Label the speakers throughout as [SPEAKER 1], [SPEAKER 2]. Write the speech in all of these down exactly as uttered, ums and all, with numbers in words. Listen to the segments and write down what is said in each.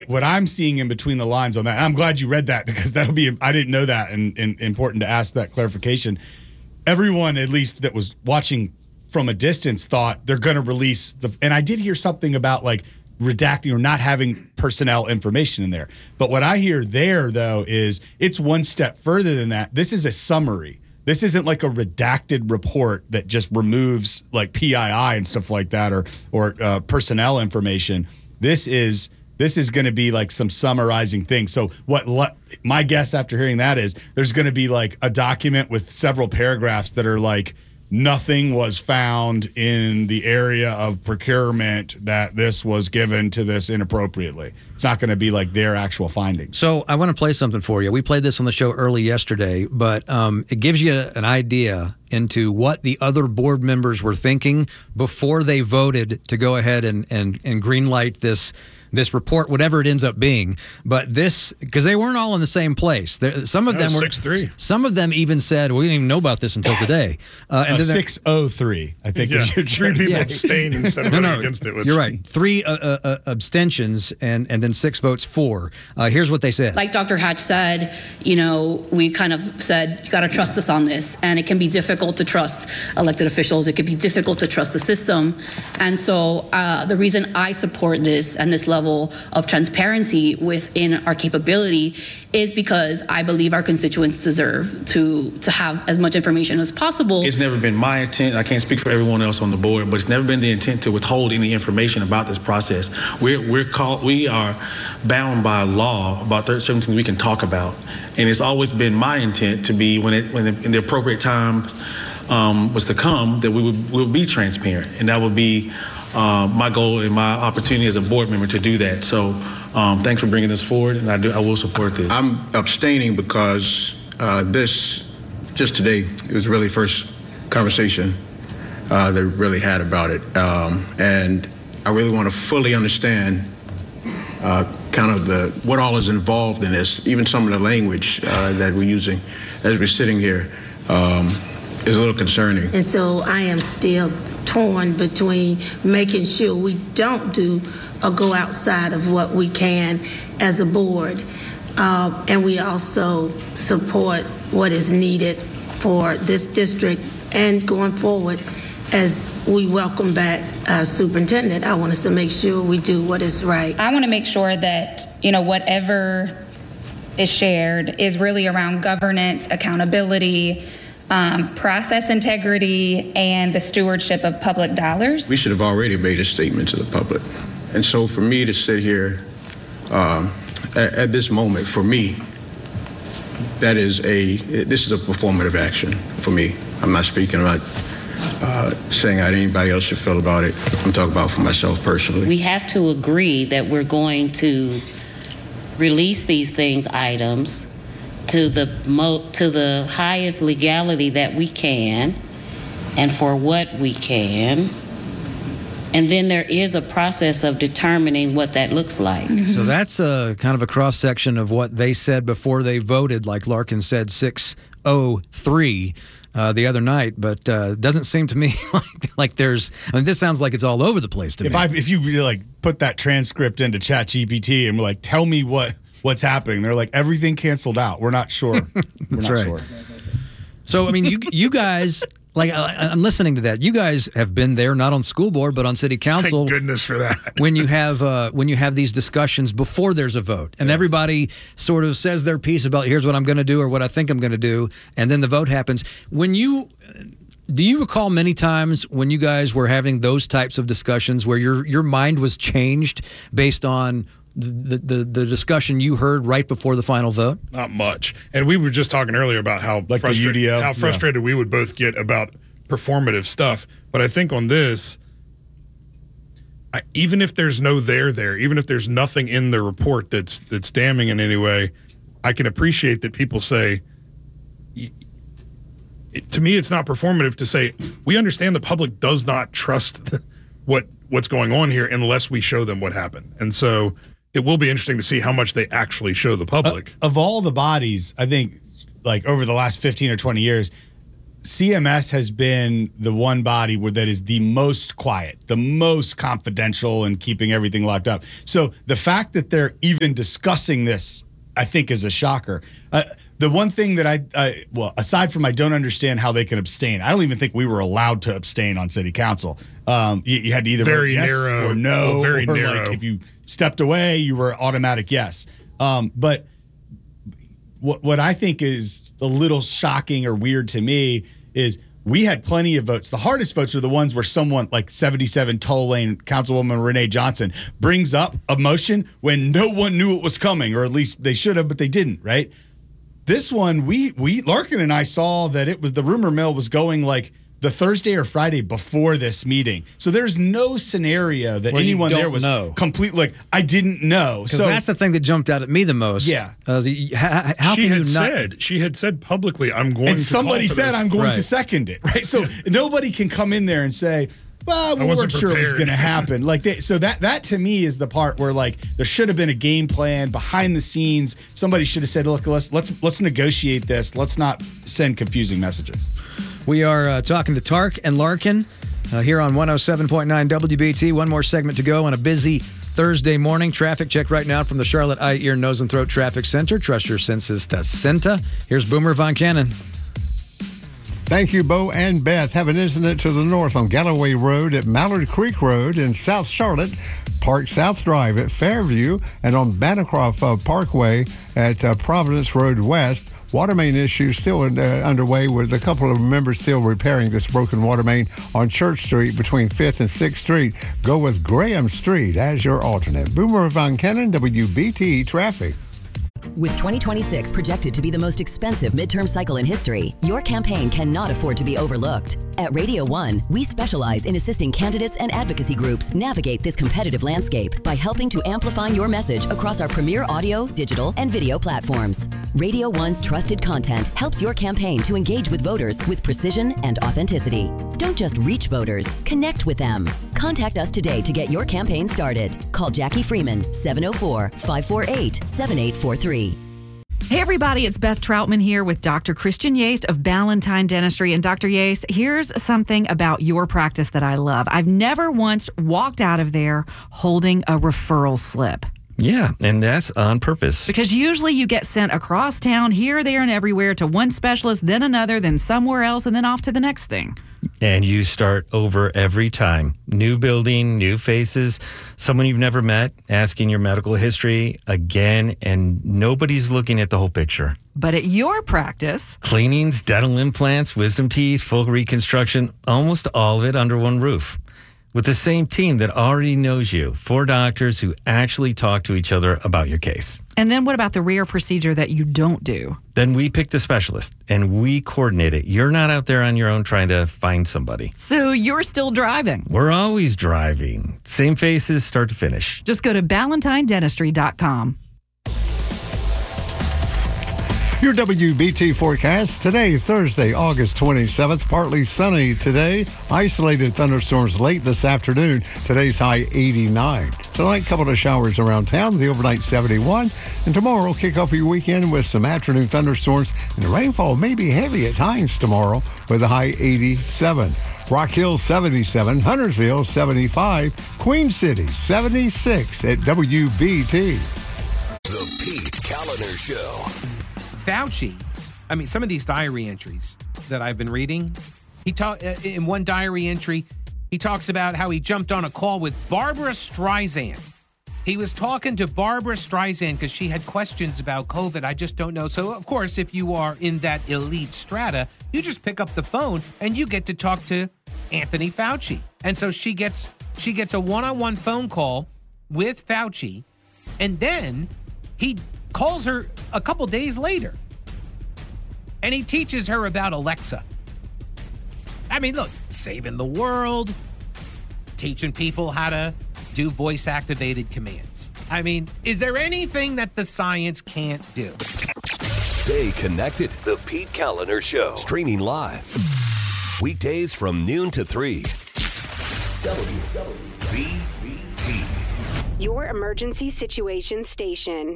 [SPEAKER 1] what I'm seeing in between the lines on that, and I'm glad you read that because that'll be, I didn't know that, and, and important to ask that clarification. Everyone, at least that was watching from a distance, thought they're going to release the, and I did hear something about like redacting or not having personnel information in there. But what I hear there, though, is it's one step further than that. This is a summary. This isn't like a redacted report that just removes like P I I and stuff like that, or or uh, personnel information. This is this is going to be like some summarizing thing. So what le- my guess after hearing that is there's going to be like a document with several paragraphs that are like, nothing was found in the area of procurement that this was given to this inappropriately. It's not going to be like their actual findings.
[SPEAKER 2] So I want to play something for you. We played this on the show early yesterday, but um, it gives you an idea into what the other board members were thinking before they voted to go ahead and, and, and greenlight this this report, whatever it ends up being. But this, because they weren't all in the same place. There, some of
[SPEAKER 3] no,
[SPEAKER 2] them were
[SPEAKER 3] six three.
[SPEAKER 2] Some of them even said, well, we didn't even know about this until today. Uh, and
[SPEAKER 1] uh,
[SPEAKER 2] then
[SPEAKER 1] six oh three, I think.
[SPEAKER 3] Yeah,
[SPEAKER 1] is your
[SPEAKER 3] three people
[SPEAKER 2] yeah.
[SPEAKER 3] abstained instead of
[SPEAKER 2] no,
[SPEAKER 3] voting
[SPEAKER 2] no,
[SPEAKER 3] against it. Which,
[SPEAKER 2] you're right. Three uh, uh, uh, abstentions and, and then six votes for. Uh, here's what they said.
[SPEAKER 4] Like Doctor Hatch said, you know, we kind of said, you got to trust us on this. And it can be difficult to trust elected officials. It can be difficult to trust the system. And so uh, the reason I support this and this level of transparency within our capability is because I believe our constituents deserve to to have as much information as possible.
[SPEAKER 5] It's never been my intent, I can't speak for everyone else on the board, but it's never been the intent to withhold any information about this process. We're we're called, we are bound by law about certain things we can talk about, and it's always been my intent to be when it when it, in the appropriate time um, was to come that we would, we would be transparent, and that would be uh, my goal and my opportunity as a board member to do that. So. Um, thanks for bringing this forward, and I do. I will support this.
[SPEAKER 6] I'm abstaining because uh, this, just today, it was really first conversation uh, that we really had about it, um, and I really want to fully understand uh, kind of the what all is involved in this. Even some of the language uh, that we're using as we're sitting here um, is a little concerning.
[SPEAKER 7] And so I am still torn between making sure we don't do or go outside of what we can as a board. Uh, and we also support what is needed for this district and going forward as we welcome back uh, superintendent. I want us to make sure we do what is right.
[SPEAKER 8] I want to make sure that, you know, whatever is shared is really around governance, accountability, Um, process integrity, and the stewardship of public dollars.
[SPEAKER 6] We should have already made a statement to the public. And so for me to sit here um, at, at this moment, for me, that is a, this is a performative action for me. I'm not speaking, I'm not uh, saying how anybody else should feel about it. I'm talking about for myself personally.
[SPEAKER 9] We have to agree that we're going to release these things, items, to the mo- to the highest legality that we can and for what we can. And then there is a process of determining what that looks like.
[SPEAKER 2] Mm-hmm. So that's a kind of a cross section of what they said before they voted, like Larkin said, six oh three uh, the other night. But uh, it doesn't seem to me like, like there's, I mean, this sounds like it's all over the place to
[SPEAKER 1] if
[SPEAKER 2] me.
[SPEAKER 1] I if you really like put that transcript into ChatGPT and we're like, tell me what what's happening, they're like, everything canceled out. We're not sure.
[SPEAKER 2] That's
[SPEAKER 1] we're not
[SPEAKER 2] right.
[SPEAKER 1] Sure.
[SPEAKER 2] So I mean, you you guys. Like, I'm listening to that. You guys have been there, not on school board, but on city council.
[SPEAKER 3] Thank goodness for that.
[SPEAKER 2] when you have uh, when you have these discussions before there's a vote, and yeah. everybody sort of says their piece about here's what I'm going to do or what I think I'm going to do, and then the vote happens. When you do you recall many times when you guys were having those types of discussions where your your mind was changed based on The, the the discussion you heard right before the final vote?
[SPEAKER 3] Not much. And we were just talking earlier about how,
[SPEAKER 1] like
[SPEAKER 3] frustra- how
[SPEAKER 1] yeah.
[SPEAKER 3] frustrated we would both get about performative stuff. But I think on this, I, even if there's no there there, even if there's nothing in the report that's that's damning in any way, I can appreciate that people say, it, to me, it's not performative to say, we understand the public does not trust what what's going on here unless we show them what happened. And so it will be interesting to see how much they actually show the public.
[SPEAKER 1] Uh, of all the bodies, I think, like over the last fifteen or twenty years, C M S has been the one body where that is the most quiet, the most confidential, and keeping everything locked up. So the fact that they're even discussing this, I think, is a shocker. Uh, the one thing that I, I, well, aside from I don't understand how they can abstain. I don't even think we were allowed to abstain on city council. Um, you, you had to either
[SPEAKER 3] very
[SPEAKER 1] vote yes
[SPEAKER 3] narrow
[SPEAKER 1] or no,
[SPEAKER 3] oh, very
[SPEAKER 1] or
[SPEAKER 3] narrow.
[SPEAKER 1] Like if you stepped away, you were automatic yes. Um, but what what I think is a little shocking or weird to me is we had plenty of votes. The hardest votes are the ones where someone like seventy-seven Toll Lane Councilwoman Renee Johnson brings up a motion when no one knew it was coming, or at least they should have, but they didn't, right? This one, we we Larkin and I saw that it was the rumor mill was going like the Thursday or Friday before this meeting. So there's no scenario that
[SPEAKER 2] Where you
[SPEAKER 1] anyone
[SPEAKER 2] don't
[SPEAKER 1] there was
[SPEAKER 2] know.
[SPEAKER 1] complete like I didn't know.
[SPEAKER 2] Because
[SPEAKER 1] So
[SPEAKER 2] that's the thing that jumped out at me the most.
[SPEAKER 1] Yeah.
[SPEAKER 2] Uh, how, how
[SPEAKER 3] she
[SPEAKER 2] can
[SPEAKER 3] had
[SPEAKER 2] you not?
[SPEAKER 3] said she had said publicly, "I'm going."
[SPEAKER 1] and
[SPEAKER 3] to
[SPEAKER 1] somebody
[SPEAKER 3] call for
[SPEAKER 1] said
[SPEAKER 3] this.
[SPEAKER 1] I'm going
[SPEAKER 2] Right.
[SPEAKER 1] to second it, right? So nobody can come in there and say, well, we
[SPEAKER 3] wasn't
[SPEAKER 1] weren't sure it was
[SPEAKER 3] prepared.
[SPEAKER 1] going to happen. Like, they, so that that to me is the part where like there should have been a game plan behind the scenes. Somebody should have said, look, let's let's let's negotiate this. Let's not send confusing messages.
[SPEAKER 2] We are uh, talking to Tark and Larkin uh, here on one oh seven point nine W B T. One more segment to go on a busy Thursday morning. Traffic check right now from the Charlotte Eye, Ear, Nose, and Throat Traffic Center. Trust your senses to Cinta. Here's Boomer Von Cannon.
[SPEAKER 10] Thank you, Bo and Beth. Have an incident to the north on Galloway Road at Mallard Creek Road in South Charlotte, Park South Drive at Fairview, and on Bancroft uh, Parkway at uh, Providence Road West. Water main issue still uh, underway with a couple of members still repairing this broken water main on Church Street between fifth and sixth Street. Go with Graham Street as your alternate. Boomer Von Cannon, W B T Traffic.
[SPEAKER 11] With twenty twenty-six projected to be the most expensive midterm cycle in history, your campaign cannot afford to be overlooked. At Radio One, we specialize in assisting candidates and advocacy groups navigate this competitive landscape by helping to amplify your message across our premier audio, digital, and video platforms. Radio One's trusted content helps your campaign to engage with voters with precision and authenticity. Don't just reach voters, connect with them. Contact us today to get your campaign started. Call Jackie Freeman, seven oh four, five four eight, seven eight four three.
[SPEAKER 12] Hey everybody, it's Beth Troutman here with Doctor Christian Yates of Ballantine Dentistry. And Doctor Yates, here's something about your practice that I love. I've never once walked out of there holding a referral slip.
[SPEAKER 13] Yeah, and that's on purpose.
[SPEAKER 12] Because usually you get sent across town, here, there, and everywhere to one specialist, then another, then somewhere else, and then off to the next thing.
[SPEAKER 13] And you start over every time. New building, new faces, someone you've never met, asking your medical history again, and nobody's looking at the whole picture.
[SPEAKER 12] But at your practice,
[SPEAKER 13] Cleanings, dental implants, wisdom teeth, full reconstruction, almost all of it under one roof. With the same team that already knows you, four doctors who actually talk to each other about your case.
[SPEAKER 12] and then what about the rare procedure that you don't do?
[SPEAKER 13] Then we pick the specialist and we coordinate it. You're not out there on your own trying to find somebody.
[SPEAKER 12] So you're still driving.
[SPEAKER 13] We're always driving. Same faces, start to finish.
[SPEAKER 12] Just go to ballantine dentistry dot com.
[SPEAKER 10] Your W B T forecast today, Thursday, August twenty-seventh. Partly sunny today. Isolated thunderstorms late this afternoon. Today's high eighty-nine. Tonight, couple of showers around town. The overnight seventy-one. And tomorrow, kick off your weekend with some afternoon thunderstorms. And the rainfall may be heavy at times tomorrow with a high eighty-seven. Rock Hill seventy-seven. Huntersville seventy-five. Queen City seventy-six at W B T.
[SPEAKER 14] The Pete Kaliner Show.
[SPEAKER 15] Fauci, I mean, some of these diary entries that I've been reading, he talk in one diary entry, he talks about how he jumped on a call with Barbara Streisand. He was talking to Barbara Streisand because she had questions about COVID. I just don't know. So, of course, if you are in that elite strata, you just pick up the phone and you get to talk to Anthony Fauci. And so she gets she gets a one-on-one phone call with Fauci, and then he calls her a couple days later, and he teaches her about Alexa. I mean, look, saving the world, teaching people how to do voice-activated commands. I mean, is there anything that the science can't do?
[SPEAKER 14] Stay connected. The Pete Kaliner Show. Streaming live. Weekdays from noon to three. W B T.
[SPEAKER 16] Your emergency situation station.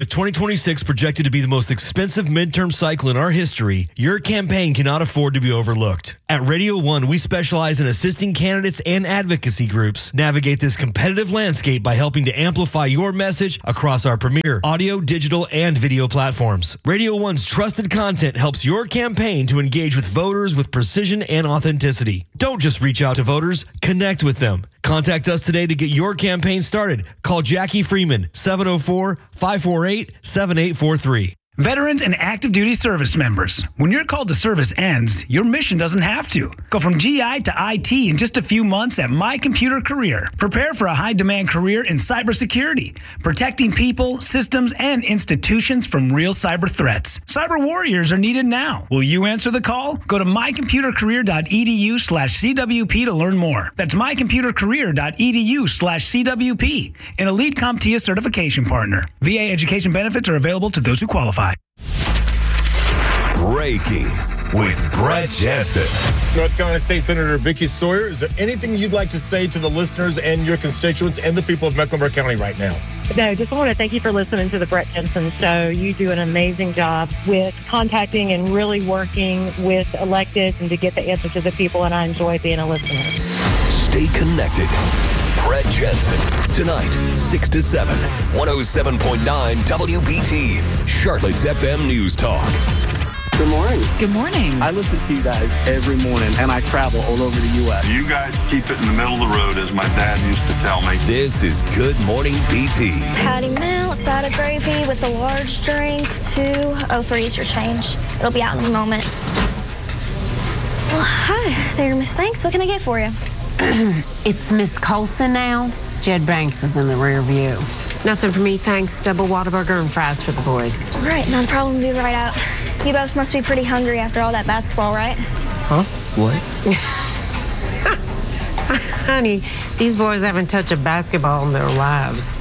[SPEAKER 16] With twenty twenty-six projected to be the most expensive midterm cycle in our history, your campaign cannot afford to be overlooked. At Radio One, we specialize in assisting candidates and advocacy groups navigate this competitive landscape by helping to amplify your message across our premier audio, digital, and video platforms. Radio One's trusted content helps your campaign to engage with voters with precision and authenticity. Don't just reach out to voters, connect with them. Contact us today to get your campaign started. Call Jackie Freeman, seven oh four, five four eight, seven eight four three.
[SPEAKER 17] Veterans and active duty service members, when your call to service ends, your mission doesn't have to. Go from G I to I T in just a few months at My Computer Career. Prepare for a high-demand career in cybersecurity, protecting people, systems, and institutions from real cyber threats. Cyber warriors are needed now. Will you answer the call? Go to mycomputercareer.edu slash CWP to learn more. That's mycomputercareer.edu slash CWP, an Elite CompTIA certification partner. V A education benefits are available to those who qualify.
[SPEAKER 14] Breaking with Brett Jensen.
[SPEAKER 18] North Carolina State Senator Vicky Sawyer, is there anything you'd like to say to the listeners and your constituents and the people of Mecklenburg County right now?
[SPEAKER 19] No, just want to thank you for listening to the Brett Jensen Show. You do an amazing job with contacting and really working with electeds and to get the answer to the people, and I enjoy being a listener.
[SPEAKER 14] Stay connected. Brett Jensen, tonight, six to seven, one oh seven point nine W B T, Charlotte's F M News Talk.
[SPEAKER 20] Good morning.
[SPEAKER 12] Good morning.
[SPEAKER 20] I listen to you guys every morning, and I travel all over the U S
[SPEAKER 21] You guys keep it in the middle of the road, as my dad used to tell me.
[SPEAKER 14] This is Good Morning B T.
[SPEAKER 22] Patty melt, side of gravy with a large drink, two oh three is your change. It'll be out in a moment. Well, hi there, Miss Banks. What can I get for you?
[SPEAKER 23] It's Miss Colson now. Jed Banks is in the rear view. Nothing for me, thanks. Double Whataburger and fries for the boys.
[SPEAKER 22] All right, not a problem. Be right out. You both must be pretty hungry after all that basketball, right?
[SPEAKER 23] Huh? What? Honey, these boys haven't touched a basketball in their lives.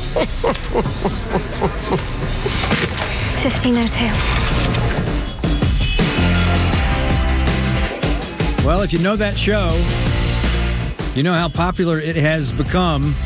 [SPEAKER 22] fifteen oh two.
[SPEAKER 2] Well, if you know that show, you know how popular it has become.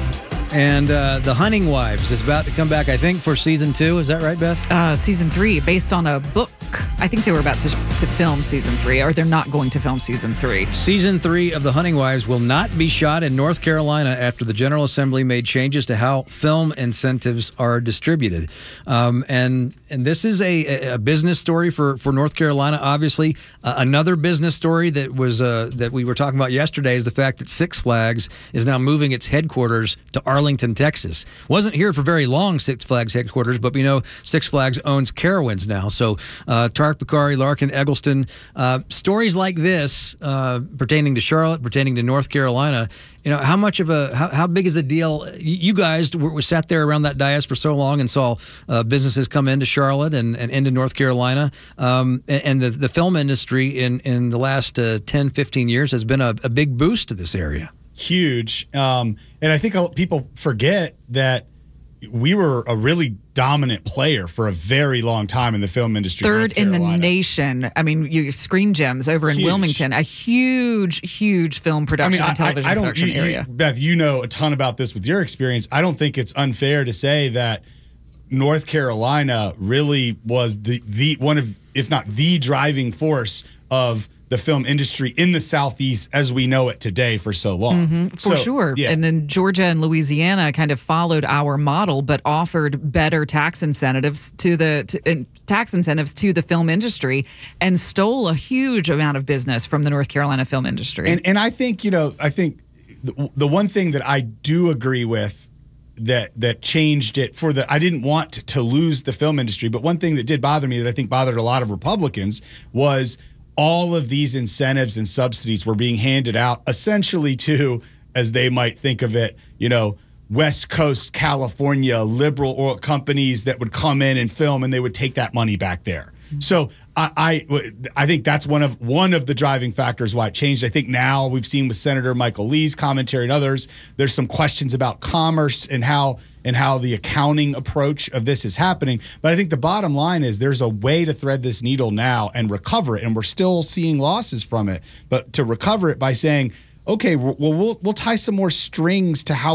[SPEAKER 2] And uh, The Hunting Wives is about to come back, I think, for season two. Is that right, Beth?
[SPEAKER 12] Uh, season three, based on a book. I think they were about to, to film season three, or they're not going to film season three.
[SPEAKER 2] Season three of The Hunting Wives will not be shot in North Carolina after the General Assembly made changes to how film incentives are distributed. Um, and and this is a, a business story for, for North Carolina, obviously. Uh, another business story that was uh, that we were talking about yesterday is the fact that Six Flags is now moving its headquarters to Arlington, Texas. Wasn't here for very long, Six Flags headquarters, but we know Six Flags owns Carowinds now. So uh, Tarek Bakari, Larkin Eggleston, uh, stories like this uh, pertaining to Charlotte, pertaining to North Carolina, you know, how much of a, how, how big is a deal? You guys were, were sat there around that dais for so long and saw uh, businesses come into Charlotte and, and into North Carolina. Um, and and the, the film industry in, in the last uh, ten, fifteen years has been a, a big boost to this area.
[SPEAKER 1] Huge. Um, and I think people forget that we were a really dominant player for a very long time in the film industry.
[SPEAKER 12] Third in the nation. I mean, you Screen Gems over in
[SPEAKER 1] Huge.
[SPEAKER 12] Wilmington, a huge, huge film production
[SPEAKER 1] I mean,
[SPEAKER 12] and television
[SPEAKER 1] I, I don't,
[SPEAKER 12] production
[SPEAKER 1] you, you,
[SPEAKER 12] area.
[SPEAKER 1] Beth, you know a ton about this with your experience. I don't think it's unfair to say that North Carolina really was the, the one of, if not the driving force of the film industry in the Southeast as we know it today for so long.
[SPEAKER 12] Mm-hmm, for
[SPEAKER 1] so,
[SPEAKER 12] sure.
[SPEAKER 1] Yeah.
[SPEAKER 12] And then Georgia and Louisiana kind of followed our model, but offered better tax incentives to the to, tax incentives to the film industry and stole a huge amount of business from the North Carolina film industry.
[SPEAKER 1] And, and I think, you know, I think the, the one thing that I do agree with that that changed it for the, I didn't want to lose the film industry, but one thing that did bother me that I think bothered a lot of Republicans was all of these incentives and subsidies were being handed out essentially to, as they might think of it, you know, West Coast California liberal oil companies that would come in and film and they would take that money back there. So I, I I think that's one of one of the driving factors why it changed. I think now we've seen with Senator Michael Lee's commentary and others, there's some questions about commerce and how and how the accounting approach of this is happening. But I think the bottom line is there's a way to thread this needle now and recover it, and we're still seeing losses from it. But to recover it by saying, okay, well, we'll we'll tie some more strings to how we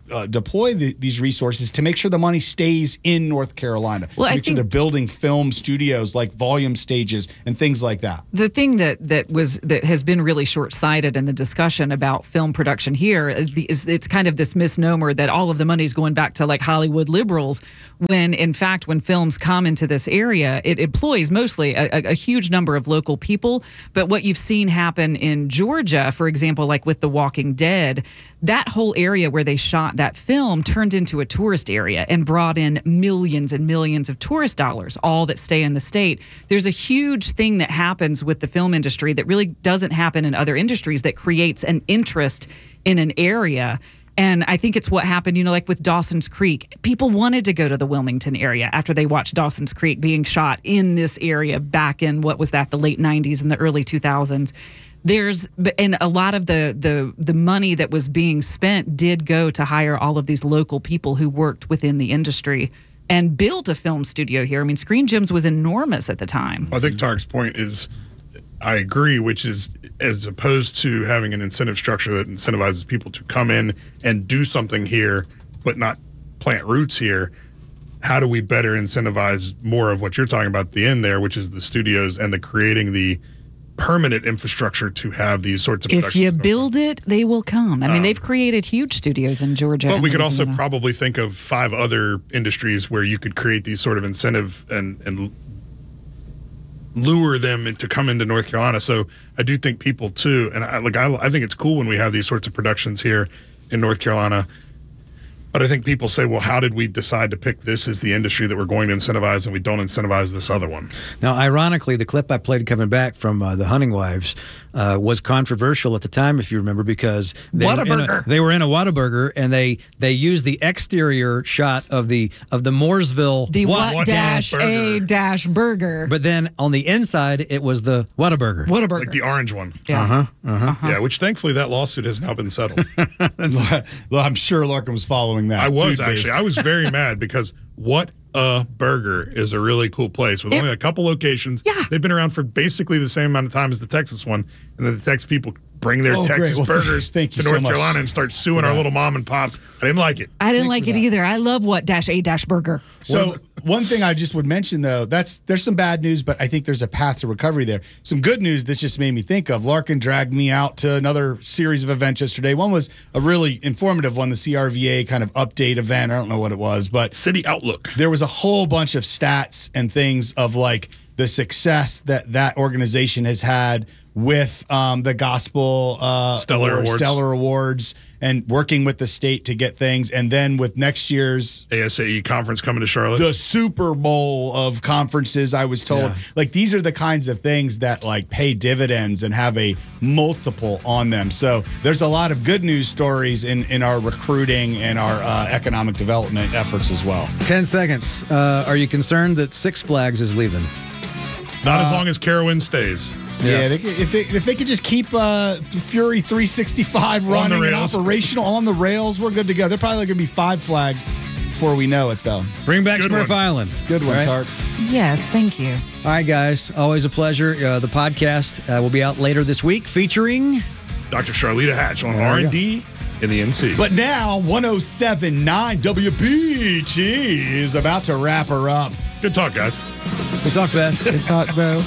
[SPEAKER 1] uh, deploy the, these resources to make sure the money stays in North Carolina.
[SPEAKER 12] Well,
[SPEAKER 1] to
[SPEAKER 12] I
[SPEAKER 1] make sure
[SPEAKER 12] think-
[SPEAKER 1] they're building film studios like volume stages and things like that.
[SPEAKER 12] The thing that that was that has been really short-sighted in the discussion about film production here is it's kind of this misnomer that all of the money is going back to like Hollywood liberals, when in fact when films come into this area, it employs mostly a, a, a huge number of local people. But what you've seen happen in Georgia, for example, like with The Walking Dead, that whole area where they shot that film turned into a tourist area and brought in millions and millions of tourist dollars, all that stay in the state. There's a huge thing that happens with the film industry that really doesn't happen in other industries that creates an interest in an area. And I think it's what happened, you know, like with Dawson's Creek. People wanted to go to the Wilmington area after they watched Dawson's Creek being shot in this area back in, what was that, the late nineties and the early two thousands. There's, and a lot of the, the, the money that was being spent did go to hire all of these local people who worked within the industry and built a film studio here. I mean, Screen Gems was enormous at the time.
[SPEAKER 3] I think Tarek's point is, I agree, which is as opposed to having an incentive structure that incentivizes people to come in and do something here, but not plant roots here. How do we better incentivize more of what you're talking about at the end there, which is the studios and the creating the permanent infrastructure to have these sorts of
[SPEAKER 12] If
[SPEAKER 3] productions?
[SPEAKER 12] you build it, they will come. I mean,
[SPEAKER 3] Um,
[SPEAKER 12] they've created huge studios in Georgia.
[SPEAKER 3] But
[SPEAKER 12] and
[SPEAKER 3] we could also
[SPEAKER 12] Louisiana.
[SPEAKER 3] probably think of five other industries where you could create these sort of incentive and, and lure them to come into North Carolina. So I do think people too, and I, like I, I think it's cool when we have these sorts of productions here in North Carolina. But I think people say, well, how did we decide to pick this as the industry that we're going to incentivize and we don't incentivize this other one?
[SPEAKER 2] Now, ironically, the clip I played coming back from uh, the Hunting Wives uh, was controversial at the time, if you remember, because they were, in a,
[SPEAKER 12] Whataburger.
[SPEAKER 2] they were in a Whataburger and they they used the exterior shot of the of the Mooresville
[SPEAKER 12] The
[SPEAKER 2] What-
[SPEAKER 12] what dash a dash burger.
[SPEAKER 2] but then on the inside it was the Whataburger.
[SPEAKER 12] Whataburger.
[SPEAKER 3] Like the orange one.
[SPEAKER 12] Yeah.
[SPEAKER 2] Uh-huh. Uh-huh.
[SPEAKER 3] Yeah, which thankfully that lawsuit has now been settled.
[SPEAKER 1] Well, I'm sure Larkin was following that.
[SPEAKER 3] I was
[SPEAKER 1] Food-based.
[SPEAKER 3] actually. I was very mad because What a Burger is a really cool place with
[SPEAKER 12] It-
[SPEAKER 3] only a couple locations.
[SPEAKER 12] Yeah.
[SPEAKER 3] They've been around for basically the same amount of time as the Texas one. And then the Texas people bring their
[SPEAKER 1] Oh, great.
[SPEAKER 3] Texas
[SPEAKER 1] Well,
[SPEAKER 3] burgers
[SPEAKER 1] thank you
[SPEAKER 3] to
[SPEAKER 1] so
[SPEAKER 3] North
[SPEAKER 1] much
[SPEAKER 3] Carolina and start suing
[SPEAKER 1] for
[SPEAKER 3] our
[SPEAKER 1] that.
[SPEAKER 3] little mom and pops. I didn't like it.
[SPEAKER 12] I didn't
[SPEAKER 1] Thanks
[SPEAKER 12] like
[SPEAKER 1] for
[SPEAKER 12] it
[SPEAKER 1] that.
[SPEAKER 12] either. I love what dash a dash burger.
[SPEAKER 1] So one thing I just would mention though, that's there's some bad news, but I think there's a path to recovery there. Some good news this just made me think of. Larkin dragged me out to another series of events yesterday. One was a really informative one, the C R V A kind of update event. I don't know what it was, but
[SPEAKER 3] City Outlook.
[SPEAKER 1] There was a whole bunch of stats and things of like the success that that organization has had with um, the gospel uh,
[SPEAKER 3] Stellar
[SPEAKER 1] awards,
[SPEAKER 3] Awards.
[SPEAKER 1] Stellar Awards, and working with the state to get things. And then with next year's
[SPEAKER 3] A S A E conference coming to Charlotte.
[SPEAKER 1] the Super Bowl of conferences, I was told.
[SPEAKER 2] Yeah.
[SPEAKER 1] Like these are the kinds of things that like pay dividends and have a multiple on them. So there's a lot of good news stories in, in our recruiting and our uh, economic development efforts as well.
[SPEAKER 2] Ten seconds. Uh, are you concerned that Six Flags is leaving?
[SPEAKER 3] Not as
[SPEAKER 1] Uh,
[SPEAKER 3] long as Carowin stays.
[SPEAKER 1] Yeah, they, could- if they if they could just keep uh, Fury three sixty-five
[SPEAKER 3] On the
[SPEAKER 1] running and
[SPEAKER 3] rails.
[SPEAKER 1] operational on the rails, we're good to go. They're probably going to be five flags before we know it, though.
[SPEAKER 2] Bring back
[SPEAKER 3] Good
[SPEAKER 2] Smurf
[SPEAKER 3] one.
[SPEAKER 2] Island.
[SPEAKER 1] Good one,
[SPEAKER 2] All right?
[SPEAKER 1] Tart.
[SPEAKER 12] Yes, thank you.
[SPEAKER 2] All right, guys. Always a pleasure. Uh, the podcast uh, will be out later this week featuring
[SPEAKER 3] Doctor Charlita Hatch on
[SPEAKER 2] There we
[SPEAKER 3] R
[SPEAKER 2] go.
[SPEAKER 3] and D in the N C.
[SPEAKER 1] But now, one oh seven point nine W B T is about to wrap her up.
[SPEAKER 3] Good talk, guys.
[SPEAKER 2] Good talk, Beth.
[SPEAKER 12] Good talk, bro.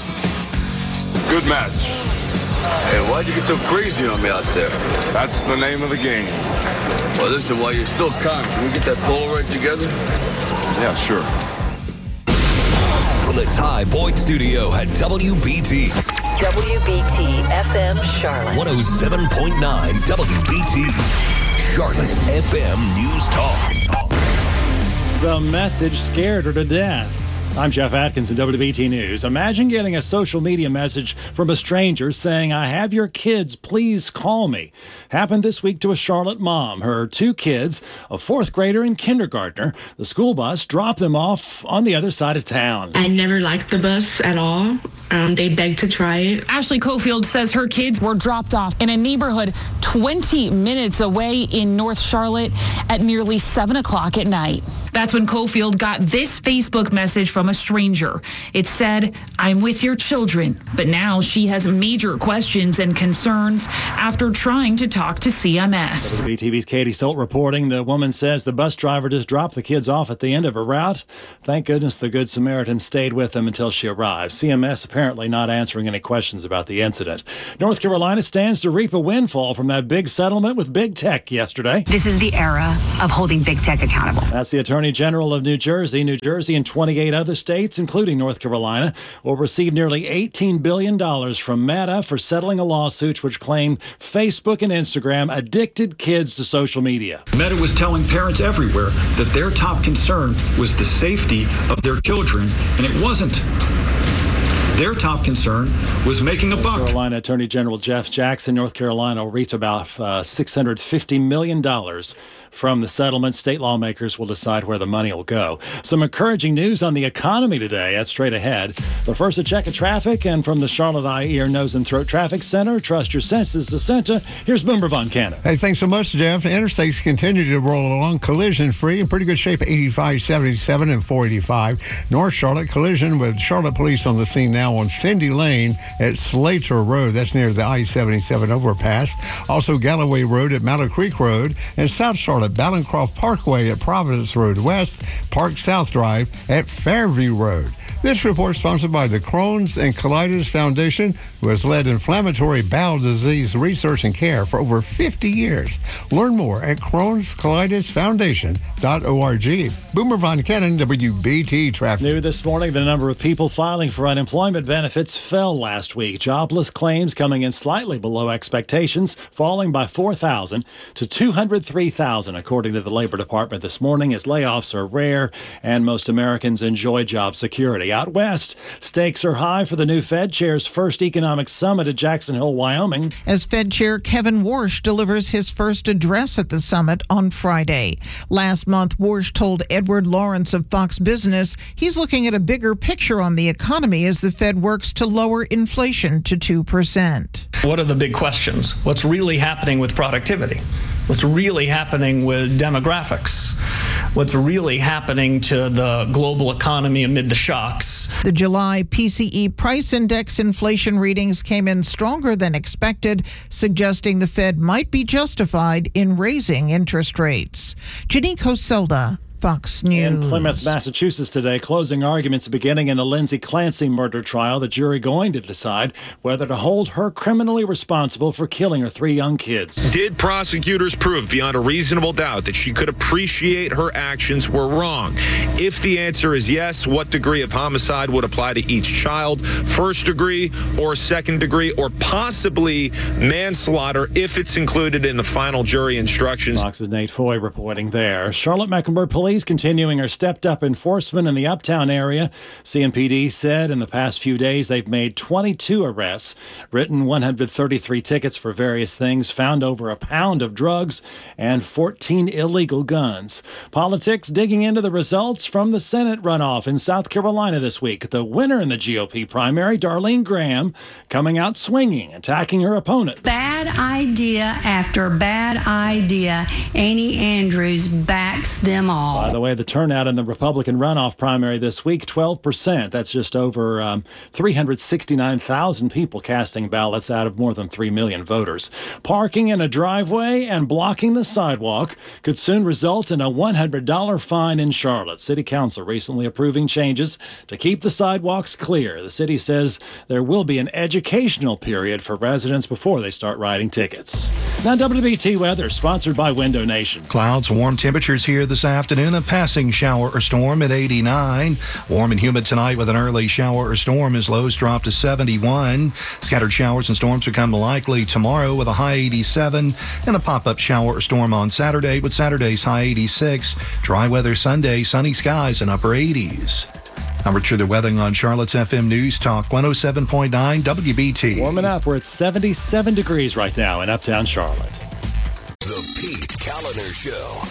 [SPEAKER 4] Good match. Hey, why'd you get so crazy on me out there? That's the name of the game. Well, listen, while you're still calm, can we get that Polaroid together? Yeah, sure.
[SPEAKER 14] From the Ty Boyd Studio at W B T.
[SPEAKER 11] W B T F M Charlotte.
[SPEAKER 14] one oh seven point nine W B T. Charlotte's F M News Talk.
[SPEAKER 5] The message scared her to death. I'm Jeff Atkinson, W B T News. Imagine getting a social media message from a stranger saying, I have your kids, please call me. Happened this week to a Charlotte mom. Her two kids, a fourth grader and kindergartner, the school bus dropped them off on the other side of town.
[SPEAKER 7] I never liked the bus at all. Um, they begged to try it.
[SPEAKER 24] Ashley Cofield says her kids were dropped off in a neighborhood twenty minutes away in North Charlotte at nearly seven o'clock at night. That's when Cofield got this Facebook message from from a stranger. It said, "I'm with your children," but now she has major questions and concerns after trying to talk to C M S.
[SPEAKER 5] W B T V's Katie Solt reporting the woman says the bus driver just dropped the kids off at the end of her route. Thank goodness the Good Samaritan stayed with them until she arrived. C M S apparently not answering any questions about the incident. North Carolina stands to reap a windfall from that big settlement with big tech yesterday.
[SPEAKER 6] This is the era of holding big tech accountable.
[SPEAKER 5] That's the Attorney General of New Jersey. New Jersey and twenty-eight other states, including North Carolina, will receive nearly eighteen billion dollars from Meta for settling a lawsuit which claimed Facebook and Instagram addicted kids to social media.
[SPEAKER 8] Meta was telling parents everywhere that their top concern was the safety of their children, and it wasn't. Their top concern was making a buck.
[SPEAKER 5] North Carolina Attorney General Jeff Jackson, North Carolina will reach about uh, six hundred fifty million dollars from the settlement. State lawmakers will decide where the money will go. Some encouraging news on the economy today. That's straight ahead. But first, a check of traffic. And from the Charlotte Eye, Ear, Nose, and Throat Traffic Center, trust your senses to Center. Here's Boomer Von Cannon.
[SPEAKER 10] Hey, thanks so much, Jeff. Interstates continue to roll along collision-free in pretty good shape. eighty-five, seventy-seven, and four eighty-five. North Charlotte collision with Charlotte Police on the scene now on Cindy Lane at Slater Road. That's near the I seventy-seven overpass. Also, Galloway Road at Mallard Creek Road, and South Charlotte Ballencroft Parkway at Providence Road West, Park South Drive at Fairview Road. This report is sponsored by the Crohn's and Colitis Foundation, who has led inflammatory bowel disease research and care for over fifty years. Learn more at crohns colitis foundation dot org. Boomer Von Cannon, W B T Traffic.
[SPEAKER 5] New this morning, the number of people filing for unemployment benefits fell last week. Jobless claims coming in slightly below expectations, falling by four thousand to two hundred three thousand, according to the Labor Department this morning, as layoffs are rare and most Americans enjoy job security. Out west, stakes are high for the new Fed Chair's first economic summit at Jackson Hole, Wyoming.
[SPEAKER 9] As Fed Chair Kevin Warsh delivers his first address at the summit on Friday. Last month, Warsh told Edward Lawrence of Fox Business he's looking at a bigger picture on the economy as the Fed works to lower inflation to two percent.
[SPEAKER 13] What are the big questions? What's really happening with productivity? What's really happening with demographics? What's really happening to the global economy amid the shocks?
[SPEAKER 9] The July P C E price index inflation readings came in stronger than expected, suggesting the Fed might be justified in raising interest rates. Janique Hoselda, Fox News.
[SPEAKER 5] In Plymouth, Massachusetts today, closing arguments beginning in the Lindsay Clancy murder trial. The jury going to decide whether to hold her criminally responsible for killing her three young kids.
[SPEAKER 25] Did prosecutors prove beyond a reasonable doubt that she could appreciate her actions were wrong? If the answer is yes, what degree of homicide would apply to each child? First degree or second degree, or possibly manslaughter if it's included in the final jury instructions?
[SPEAKER 5] Fox's Nate Foy reporting there. Charlotte-Mecklenburg Police continuing her stepped-up enforcement in the Uptown area. C M P D said in the past few days they've made twenty-two arrests, written one hundred thirty-three tickets for various things, found over a pound of drugs, and fourteen illegal guns. Politics digging into the results from the Senate runoff in South Carolina this week. The winner in the G O P primary, Darlene Graham, coming out swinging, attacking her opponent.
[SPEAKER 26] Bad idea after bad idea. Annie Andrews backs them all.
[SPEAKER 5] By the way, the turnout in the Republican runoff primary this week, twelve percent. That's just over um, three hundred sixty-nine thousand people casting ballots out of more than three million voters. Parking in a driveway and blocking the sidewalk could soon result in a one hundred dollars fine in Charlotte. City Council recently approving changes to keep the sidewalks clear. The city says there will be an educational period for residents before they start writing tickets. Now, W B T weather, sponsored by Window Nation.
[SPEAKER 27] Clouds, warm temperatures here this afternoon. A passing shower or storm at eighty-nine. Warm and humid tonight with an early shower or storm as lows drop to seventy-one. Scattered showers and storms become likely tomorrow with a high eighty-seven. And a pop-up shower or storm on Saturday with Saturday's high eighty-six. Dry weather Sunday, sunny skies and upper eighties. I'm Richard Webbing on Charlotte's F M News Talk one oh seven point nine W B T.
[SPEAKER 5] Warming up. We're at seventy-seven degrees right now in Uptown Charlotte.
[SPEAKER 14] The Pete Kaliner Show.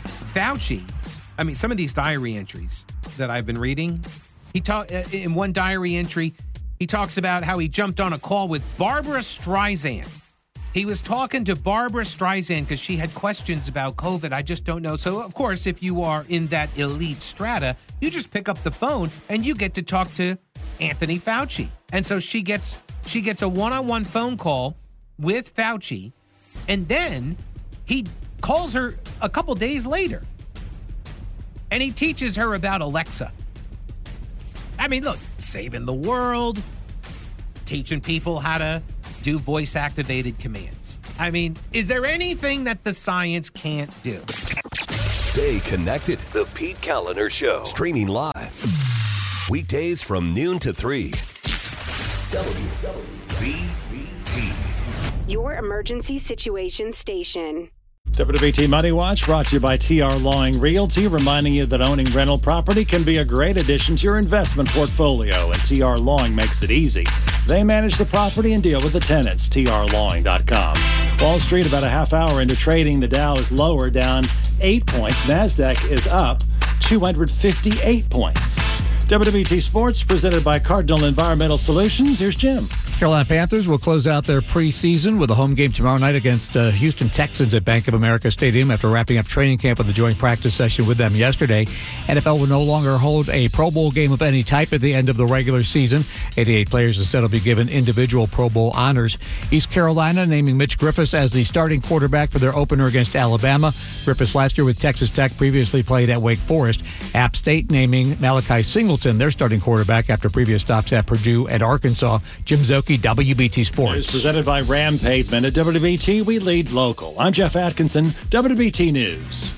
[SPEAKER 15] Fauci, I mean, some of these diary entries that I've been reading, he ta- in one diary entry, he talks about how he jumped on a call with Barbara Streisand. He was talking to Barbara Streisand because she had questions about COVID. I just don't know. So, of course, if you are in that elite strata, you just pick up the phone and you get to talk to Anthony Fauci. And so she gets she gets a one-on-one phone call with Fauci, and then he calls her a couple days later, and he teaches her about Alexa. I mean, look, saving the world, teaching people how to do voice-activated commands. I mean, is there anything that the science can't do?
[SPEAKER 14] Stay connected. The Pete Kaliner Show. Streaming live. Weekdays from noon to three. W B T.
[SPEAKER 16] Your emergency situation station.
[SPEAKER 5] W B T Money Watch brought to you by T R Lawing Realty, reminding you that owning rental property can be a great addition to your investment portfolio, and T R Lawing makes it easy. They manage the property and deal with the tenants. T R lawing dot com. Wall Street about a half hour into trading. The Dow is lower, down eight points. NASDAQ is up two hundred fifty-eight points. W B T Sports presented by Cardinal Environmental Solutions. Here's Jim.
[SPEAKER 17] Carolina Panthers will close out their preseason with a home game tomorrow night against uh, Houston Texans at Bank of America Stadium after wrapping up training camp with a joint practice session with them yesterday. N F L will no longer hold a Pro Bowl game of any type at the end of the regular season. eighty-eight players instead will be given individual Pro Bowl honors. East Carolina naming Mitch Griffis as the starting quarterback for their opener against Alabama. Griffis last year with Texas Tech previously played at Wake Forest. App State naming Malachi Singleton their starting quarterback after previous stops at Purdue and Arkansas. Jim Zoki, W B T Sports.
[SPEAKER 5] News presented by Ram Pavement. At W B T, we lead local. I'm Jeff Atkinson, W B T News.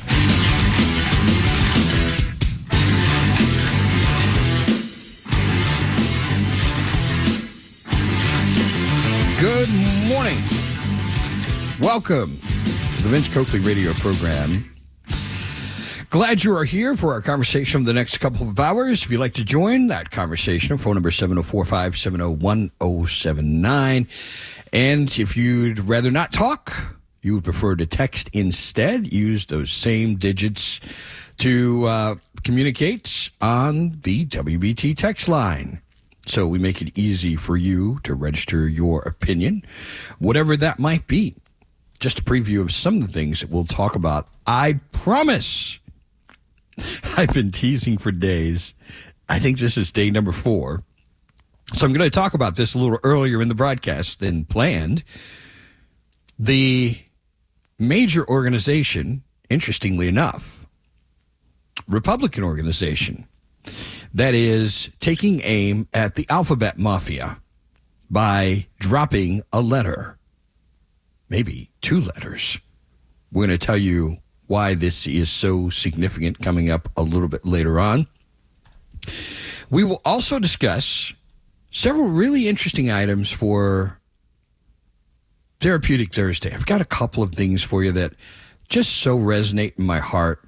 [SPEAKER 18] Good morning. Welcome to the Vince Coakley radio program. Glad you are here for our conversation for the next couple of hours. If you'd like to join that conversation, phone number seven oh four five, seven oh one oh seven nine. And if you'd rather not talk, you would prefer to text instead, use those same digits to uh, communicate on the W B T text line. So we make it easy for you to register your opinion, whatever that might be. Just a preview of some of the things that we'll talk about. I promise. I've been teasing for days. I think this is day number four. So I'm going to talk about this a little earlier in the broadcast than planned. The major organization, interestingly enough, Republican organization, that is taking aim at the alphabet mafia by dropping a letter, maybe two letters. We're going to tell you why this is so significant coming up a little bit later on. We will also discuss several really interesting items for Therapeutic Thursday. I've got a couple of things for you that just so resonate in my heart.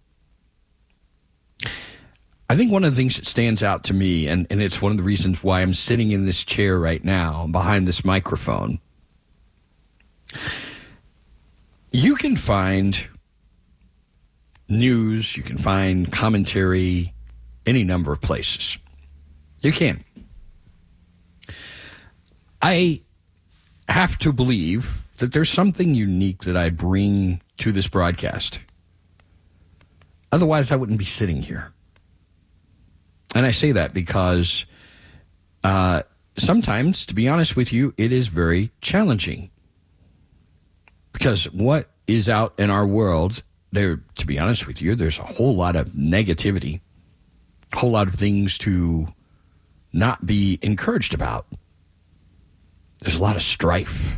[SPEAKER 18] I think one of the things that stands out to me, and, and it's one of the reasons why I'm sitting in this chair right now behind this microphone, you can find news, you can find commentary, any number of places. You can. I have to believe that there's something unique that I bring to this broadcast. Otherwise, I wouldn't be sitting here. And I say that because uh, sometimes, to be honest with you, it is very challenging. Because what is out in our world, there, to be honest with you, there's a whole lot of negativity, a whole lot of things to not be encouraged about. There's a lot of strife.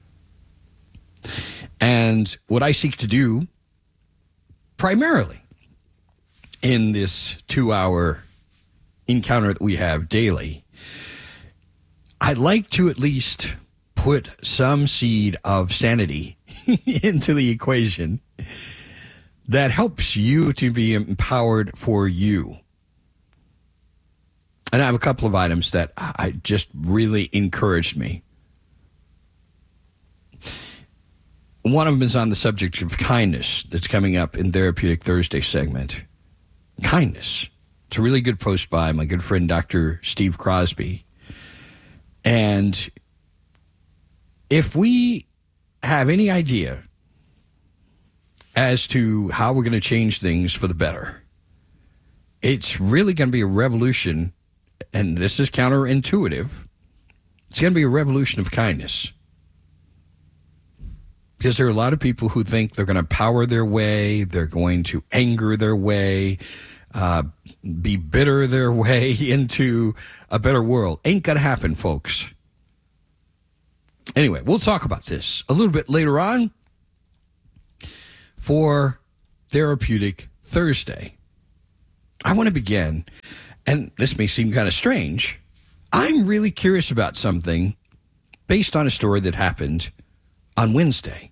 [SPEAKER 18] And what I seek to do, primarily in this two-hour encounter that we have daily, I'd like to at least put some seed of sanity into the equation that helps you to be empowered for you. And I have a couple of items that I just really encouraged me. One of them is on the subject of kindness that's coming up in Therapeutic Thursday segment. Kindness. It's a really good post by my good friend, Doctor Steve Crosby. And if we have any idea as to how we're going to change things for the better. It's really going to be a revolution, and this is counterintuitive. It's going to be a revolution of kindness. Because there are a lot of people who think they're going to power their way, they're going to anger their way, uh, be bitter their way into a better world. Ain't going to happen, folks. Anyway, we'll talk about this a little bit later on for Therapeutic Thursday. I want to begin, and this may seem kind of strange. I'm really curious about something based on a story that happened on Wednesday.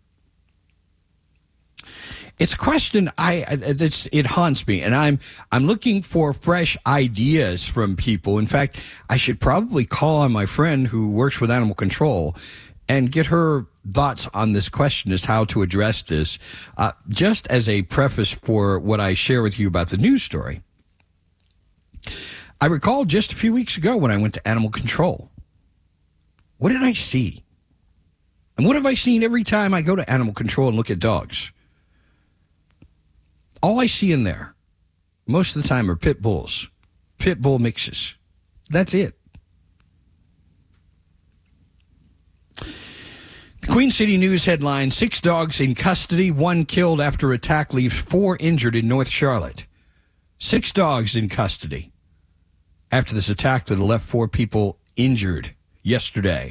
[SPEAKER 18] It's a question I it's, it haunts me, and I'm I'm looking for fresh ideas from people. In fact, I should probably call on my friend who works with animal control and get her thoughts on this question as how to address this. Uh, just as a preface for what I share with you about the news story, I recall just a few weeks ago when I went to animal control. What did I see? And what have I seen every time I go to animal control and look at dogs? All I see in there, most of the time, are pit bulls, pit bull mixes. That's it. The Queen City News headline, six dogs in custody, one killed after attack leaves four injured in North Charlotte. Six dogs in custody after this attack that left four people injured yesterday.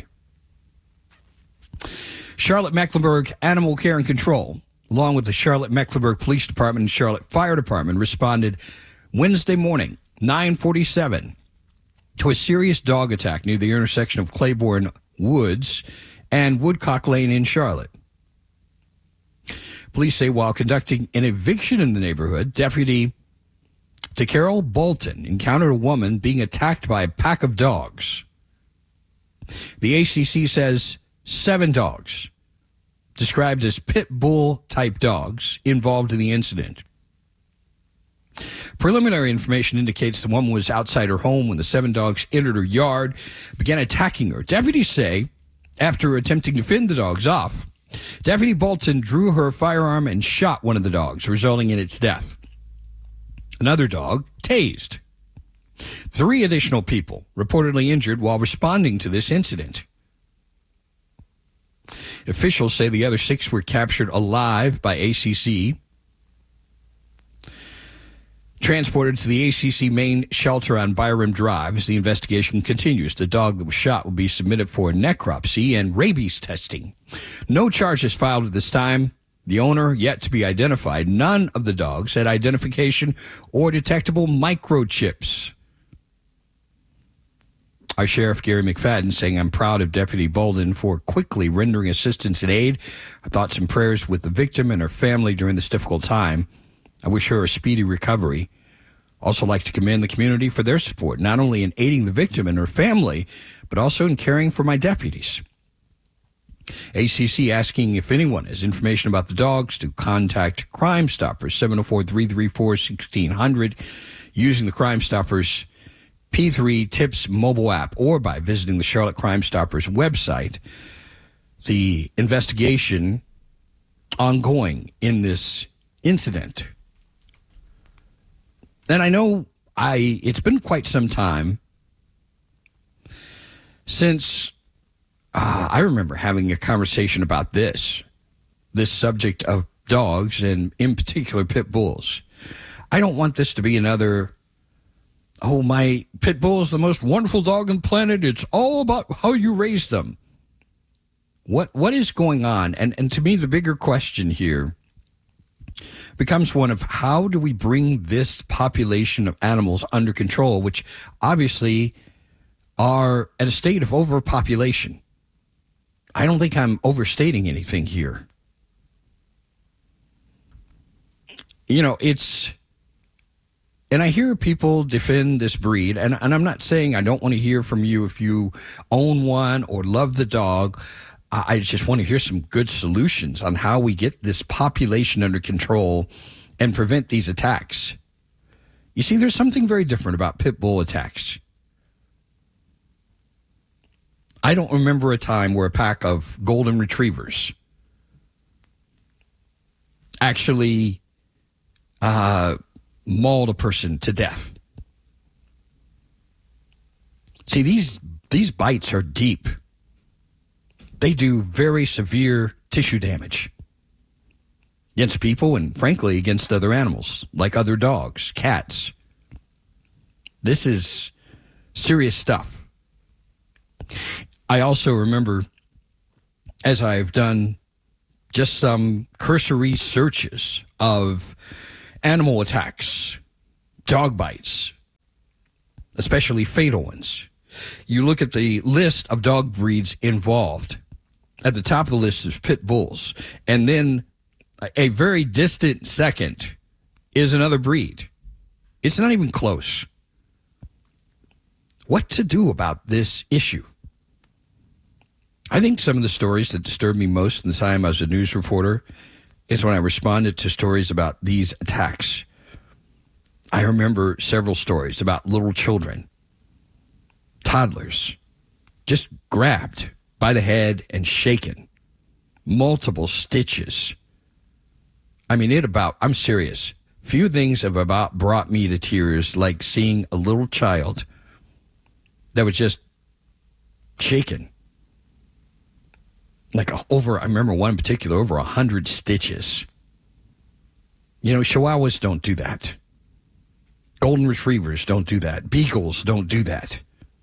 [SPEAKER 18] Charlotte-Mecklenburg Animal Care and Control, along with the Charlotte-Mecklenburg Police Department and Charlotte Fire Department, responded Wednesday morning, nine forty-seven, to a serious dog attack near the intersection of Claiborne Woods and Woodcock Lane in Charlotte. Police say while conducting an eviction in the neighborhood, Deputy DeCarol Bolton encountered a woman being attacked by a pack of dogs. The A C C says seven dogs, described as pit bull-type dogs, involved in the incident. Preliminary information indicates the woman was outside her home when the seven dogs entered her yard, began attacking her. Deputies say, after attempting to fend the dogs off, Deputy Bolton drew her firearm and shot one of the dogs, resulting in its death. Another dog tased. Three additional people reportedly injured while responding to this incident. Officials say the other six were captured alive by A C C, transported to the A C C main shelter on Byram Drive as the investigation continues. The dog that was shot will be submitted for necropsy and rabies testing. No charges filed at this time. The owner yet to be identified. None of the dogs had identification or detectable microchips. Our Sheriff Gary McFadden saying, I'm proud of Deputy Bolden for quickly rendering assistance and aid. Our thoughts and prayers with the victim and her family during this difficult time. I wish her a speedy recovery. Also like to commend the community for their support, not only in aiding the victim and her family, but also in caring for my deputies. A C C asking if anyone has information about the dogs to contact Crime Stoppers, seven oh four, three three four, one six zero zero, using the Crime Stoppers P three Tips mobile app or by visiting the Charlotte Crime Stoppers website. The investigation ongoing in this incident. And I know I it's been quite some time since uh, I remember having a conversation about this, this subject of dogs and in particular pit bulls. I don't want this to be another, oh, my pit bull is the most wonderful dog on the planet. It's all about how you raise them. What what is going on? And and to me, the bigger question here becomes one of how do we bring this population of animals under control, which obviously are at a state of overpopulation. I don't think I'm overstating anything here. You know, it's, and I hear people defend this breed, and, and I'm not saying I don't want to hear from you if you own one or love the dog. I just want to hear some good solutions on how we get this population under control and prevent these attacks. You see, there's something very different about pit bull attacks. I don't remember a time where a pack of golden retrievers actually uh, mauled a person to death. See, these these bites are deep. They do very severe tissue damage against people and, frankly, against other animals, like other dogs, cats. This is serious stuff. I also remember, as I've done just some cursory searches of animal attacks, dog bites, especially fatal ones. You look at the list of dog breeds involved. At the top of the list is pit bulls. And then a very distant second is another breed. It's not even close. What to do about this issue? I think some of the stories that disturbed me most in the time I was a news reporter is when I responded to stories about these attacks. I remember several stories about little children, toddlers, just grabbed by the head and shaken. Multiple stitches. I mean, it about, I'm serious. Few things have about brought me to tears like seeing a little child that was just shaken. Like over, I remember one in particular, over a hundred stitches. You know, Chihuahuas don't do that. Golden Retrievers don't do that. Beagles don't do that.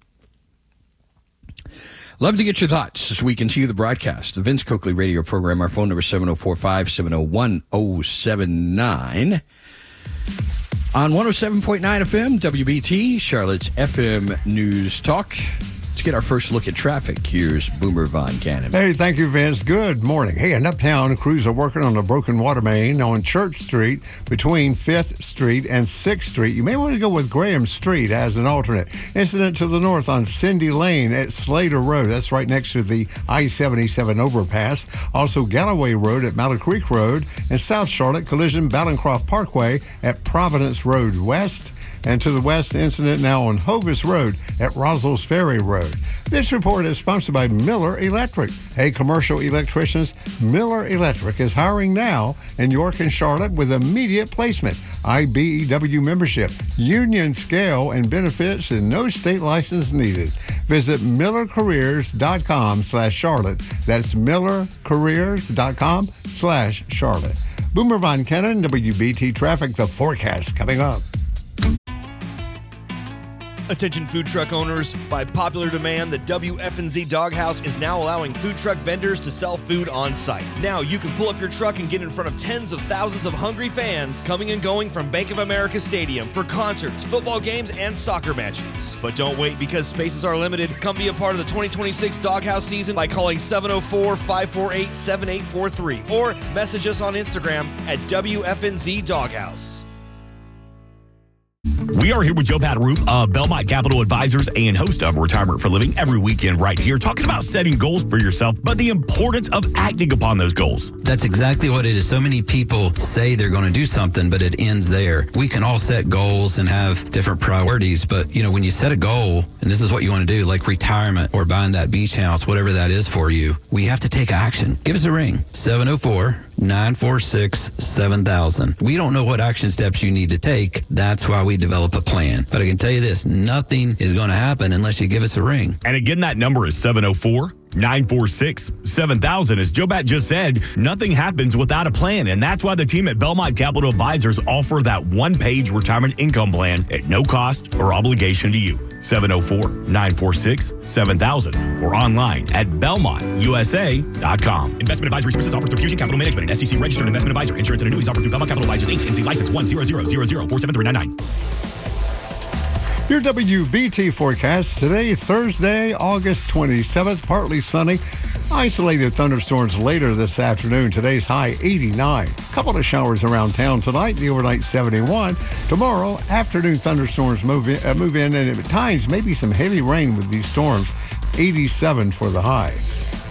[SPEAKER 18] Love to get your thoughts as we continue the broadcast. The Vince Coakley radio program. Our phone number is seven oh four five, seven oh one, oh seven nine. On one oh seven point nine F M, W B T, Charlotte's F M News Talk. Let's get our first look at traffic. Here's Boomer Von Cannon.
[SPEAKER 10] Hey, thank you, Vince. Good morning. Hey, in Uptown, crews are working on a broken water main on Church Street between fifth Street and sixth Street. You may want to go with Graham Street as an alternate. Incident to the north on Cindy Lane at Slater Road. That's right next to the I seventy-seven overpass. Also, Galloway Road at Mallard Creek Road, and South Charlotte collision Ballancroft Parkway at Providence Road West. And to the west, incident now on Hovis Road at Roslow's Ferry Road. This report is sponsored by Miller Electric. Hey, commercial electricians, Miller Electric is hiring now in York and Charlotte with immediate placement, I B E W membership, union scale and benefits, and no state license needed. Visit millercareers.com slash Charlotte. That's millercareers.com slash Charlotte. Boomer Von Cannon, W B T Traffic, the forecast coming up.
[SPEAKER 1] Attention food truck owners, by popular demand, the W F N Z Doghouse is now allowing food truck vendors to sell food on site. Now you can pull up your truck and get in front of tens of thousands of hungry fans coming and going from Bank of America Stadium for concerts, football games, and soccer matches. But don't wait, because spaces are limited. Come be a part of the twenty twenty-six Doghouse season by calling seven oh four, five four eight, seven eight four three or message us on Instagram at W F N Z Doghouse.
[SPEAKER 3] We are here with Joe Pataroop of Belmont Capital Advisors and host of Retirement for Living every weekend right here, talking about setting goals for yourself, but the importance of acting upon those goals.
[SPEAKER 19] That's exactly what it is. So many people say they're going to do something, but it ends there. We can all set goals and have different priorities, but you know, when you set a goal, and this is what you want to do, like retirement or buying that beach house, whatever that is for you, we have to take action. Give us a ring, seven oh four, nine four six, seven thousand. We don't know what action steps you need to take. That's why we develop a plan. But I can tell you this, nothing is going to happen unless you give us a ring.
[SPEAKER 3] And again, that number is seven oh four, nine four six, seven thousand. As Joe Bat just said, nothing happens without a plan. And that's why the team at Belmont Capital Advisors offer that one-page retirement income plan at no cost or obligation to you. seven oh four, nine four six, seven thousand or online at belmont u s a dot com. Investment advisory services offered through Fusion Capital Management, an S E C registered investment advisor. Insurance and annuities offered through Belmont Capital Advisors, Incorporated. N C license one zero zero zero zero four seven three nine nine.
[SPEAKER 10] Your W B T forecast today, Thursday, August twenty-seventh, partly sunny. Isolated thunderstorms later this afternoon. Today's high eighty-nine. Couple of showers around town tonight. The overnight seventy-one. Tomorrow, afternoon thunderstorms move in, uh, move in, and at times maybe some heavy rain with these storms. eighty-seven for the high.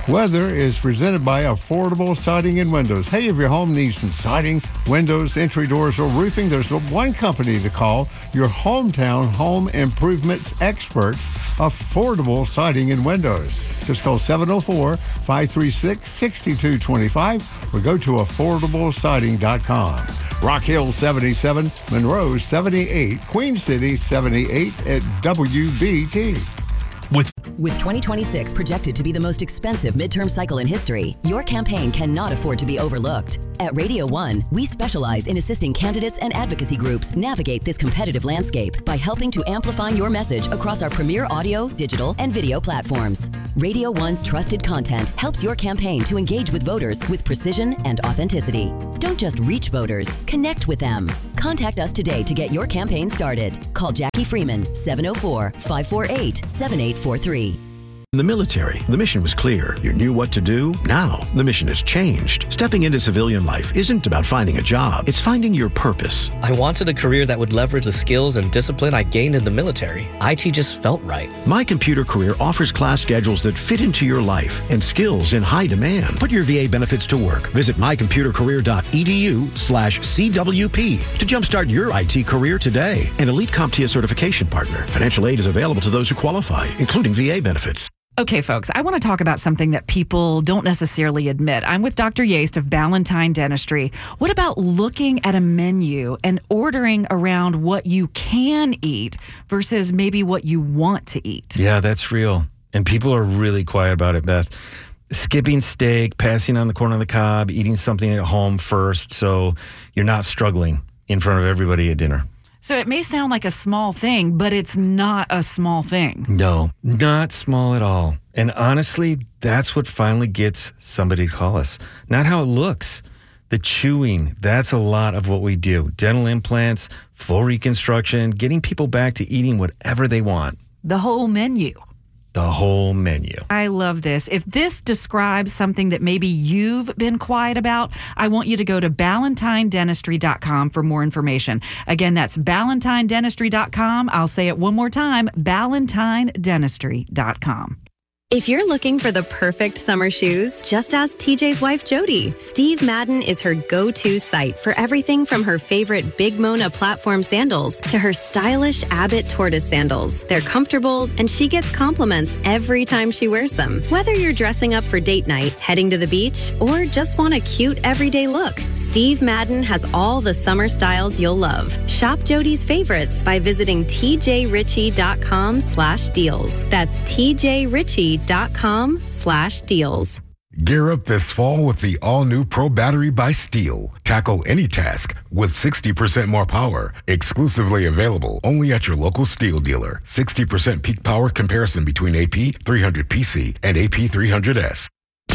[SPEAKER 10] Weather is presented by Affordable Siding and Windows. Hey, if your home needs some siding, windows, entry doors, or roofing, there's one company to call. Your hometown home improvements experts, Affordable Siding and Windows. Just call seven oh four, five three six, six two two five or go to affordable siding dot com. Rock Hill seventy-seven, Monroe seventy-eight, Queen City seventy-eight at W B T.
[SPEAKER 11] With With twenty twenty-six projected to be the most expensive midterm cycle in history, your campaign cannot afford to be overlooked. At Radio One, we specialize in assisting candidates and advocacy groups navigate this competitive landscape by helping to amplify your message across our premier audio, digital, and video platforms. Radio One's trusted content helps your campaign to engage with voters with precision and authenticity. Don't just reach voters, connect with them. Contact us today to get your campaign started. Call Jackie Freeman, seven oh four, five four eight, seven eight four three.
[SPEAKER 2] In the military, the mission was clear. You knew what to do. Now, the mission has changed. Stepping into civilian life isn't about finding a job. It's finding your purpose.
[SPEAKER 4] I wanted a career that would leverage the skills and discipline I gained in the military. I T just felt right.
[SPEAKER 2] My Computer Career offers class schedules that fit into your life and skills in high demand. Put your V A benefits to work. Visit my computer career dot e d u slash C W P to jumpstart your I T career today. An elite CompTIA certification partner. Financial aid is available to those who qualify, including V A benefits.
[SPEAKER 12] Okay, folks, I want to talk about something that people don't necessarily admit. I'm with Doctor Yaste of Ballantine Dentistry. What about looking at a menu and ordering around what you can eat versus maybe what you want to eat?
[SPEAKER 20] Yeah, that's real. And people are really quiet about it, Beth. Skipping steak, passing on the corn on the cob, eating something at home first so you're not struggling in front of everybody at dinner.
[SPEAKER 12] So it may sound like a small thing, but it's not a small thing.
[SPEAKER 20] No, not small at all. And honestly, that's what finally gets somebody to call us. Not how it looks. The chewing, that's a lot of what we do. Dental implants, full reconstruction, getting people back to eating whatever they want.
[SPEAKER 12] The whole menu.
[SPEAKER 20] The whole menu.
[SPEAKER 12] I love this. If this describes something that maybe you've been quiet about, I want you to go to ballantine dentistry dot com for more information. Again, that's ballantine dentistry dot com. I'll say it one more time, ballantine dentistry dot com.
[SPEAKER 21] If you're looking for the perfect summer shoes, just ask T J's wife, Jody. Steve Madden is her go-to site for everything from her favorite Big Mona platform sandals to her stylish Abbott tortoise sandals. They're comfortable, and she gets compliments every time she wears them. Whether you're dressing up for date night, heading to the beach, or just want a cute everyday look, Steve Madden has all the summer styles you'll love. Shop Jody's favorites by visiting t j ritchie dot com slash deals. That's t j ritchie dot com slash deals.
[SPEAKER 22] Gear up this fall with the all-new Pro Battery by Steel. Tackle any task with sixty percent more power. Exclusively available only at your local Steel dealer. sixty percent peak power comparison between A P three hundred P C and A P three hundred S.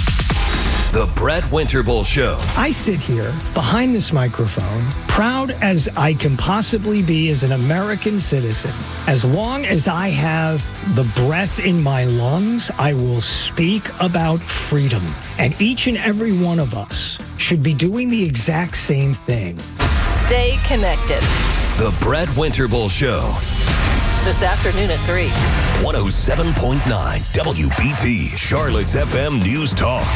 [SPEAKER 14] The Brett Winterble Show.
[SPEAKER 23] I sit here behind this microphone, proud as I can possibly be as an American citizen. As long as I have the breath in my lungs, I will speak about freedom. And each and every one of us should be doing the exact same thing.
[SPEAKER 28] Stay connected.
[SPEAKER 14] The Brett Winterble Show.
[SPEAKER 28] This afternoon at three.
[SPEAKER 14] one oh seven point nine W B T, Charlotte's F M News Talk.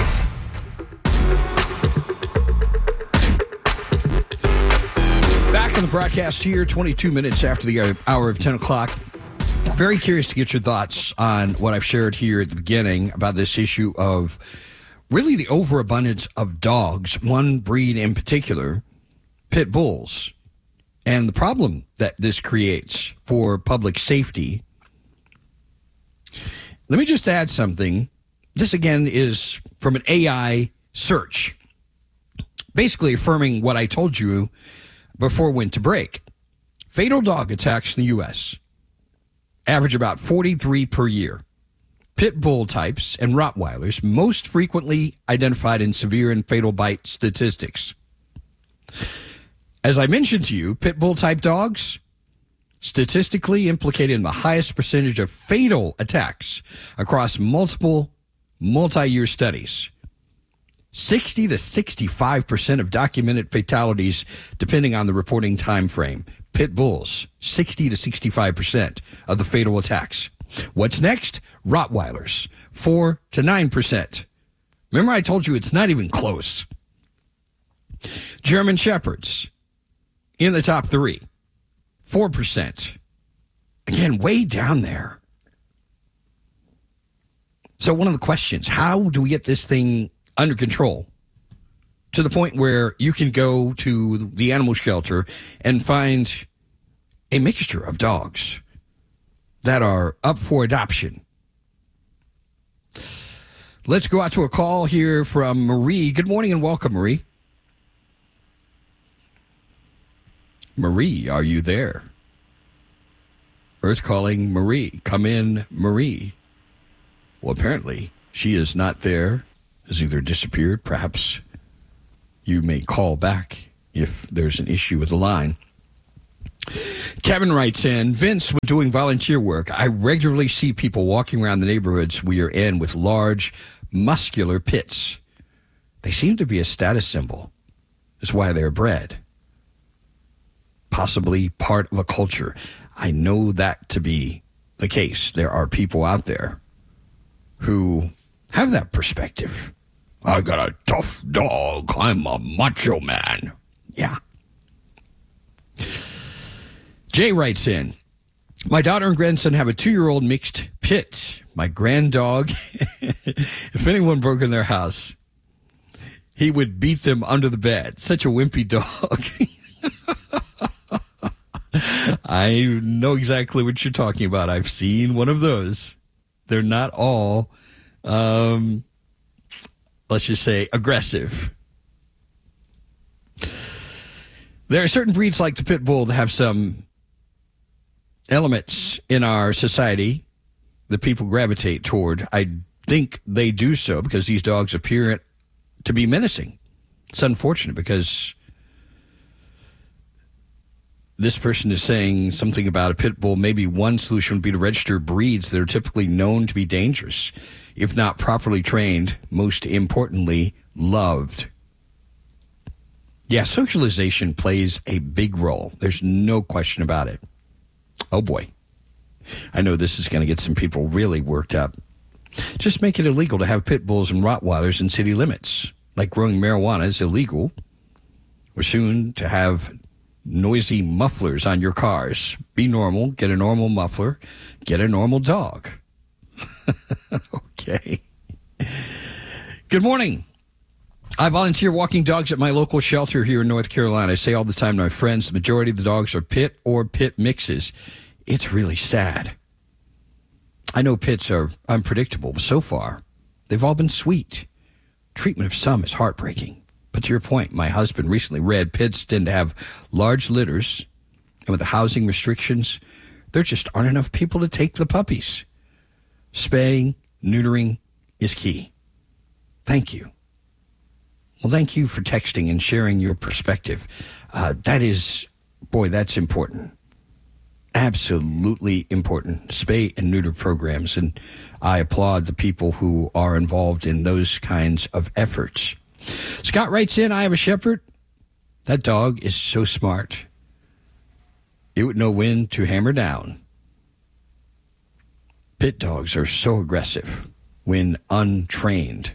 [SPEAKER 18] Back on the broadcast here, twenty-two minutes after the hour of ten o'clock. Very curious to get your thoughts on what I've shared here at the beginning about this issue of really the overabundance of dogs, one breed in particular, pit bulls, and the problem that this creates for public safety. Let me just add something. This, again, is from an A I search, basically affirming what I told you before we went to break. Fatal dog attacks in the U S average about forty-three per year. Pit bull types and Rottweilers most frequently identified in severe and fatal bite statistics. As I mentioned to you, pit bull type dogs statistically implicated in the highest percentage of fatal attacks across multiple multi-year studies. sixty to sixty-five percent of documented fatalities, depending on the reporting time frame. Pit bulls, sixty to sixty-five percent of the fatal attacks. What's next? Rottweilers, four to nine percent Remember, I told you it's not even close. German Shepherds in the top three, four percent. Again, way down there. So one of the questions, how do we get this thing under control to the point where you can go to the animal shelter and find a mixture of dogs that are up for adoption? Let's go out to a call here from Marie. Good morning and welcome, Marie. Marie, are you there? Earth calling Marie. Come in, Marie. Well, apparently she is not there. Has either disappeared. Perhaps you may call back if there's an issue with the line. Kevin writes in, Vince, when doing volunteer work, I regularly see people walking around the neighborhoods we are in with large, muscular pits. They seem to be a status symbol. That's why they're bred. Possibly part of a culture. I know that to be the case. There are people out there who have that perspective. I got a tough dog. I'm a macho man. Yeah. Jay writes in, my daughter and grandson have a two-year-old mixed pit. My granddog, if anyone broke in their house, he would beat them under the bed. Such a wimpy dog. I know exactly what you're talking about. I've seen one of those. They're not all, um, let's just say, aggressive. There are certain breeds like the pit bull that have some elements in our society that people gravitate toward. I think they do so because these dogs appear to be menacing. It's unfortunate because this person is saying something about a pit bull. Maybe one solution would be to register breeds that are typically known to be dangerous, if not properly trained, most importantly, loved. Yeah, socialization plays a big role. There's no question about it. Oh, boy. I know this is going to get some people really worked up. Just make it illegal to have pit bulls and Rottweilers in city limits. Like growing marijuana is illegal. We're soon to have noisy mufflers on your cars. Be normal. Get a normal muffler. Get a normal dog. Okay. Good morning. I volunteer walking dogs at my local shelter here in North Carolina. I say all the time to my friends, the majority of the dogs are pit or pit mixes. It's really sad. I know pits are unpredictable, but so far, they've all been sweet. Treatment of some is heartbreaking. But to your point, my husband recently read pits tend to have large litters, and with the housing restrictions, there just aren't enough people to take the puppies. Spaying, neutering is key. Thank you. Well, thank you for texting and sharing your perspective. Uh, that is, boy, that's important. Absolutely important. Spay and neuter programs, and I applaud the people who are involved in those kinds of efforts. Scott writes in, I have a shepherd. That dog is so smart. It would know when to hammer down. Pit dogs are so aggressive when untrained.